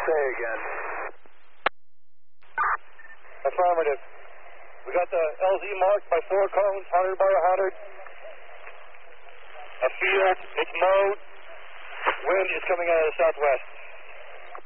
Say again. Affirmative. We got the LZ marked by 4 cones, 100 by 100. A field, it's mowed. Wind is coming out of the southwest.